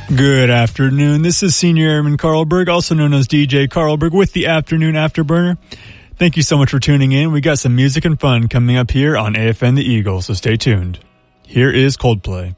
Good afternoon. This is Senior Airman Carlberg, also known as DJ Carlberg, with the Afternoon Afterburner. Thank you so much for tuning in. We got some music and fun coming up here on AFN The Eagle, so stay tuned. Here is Coldplay.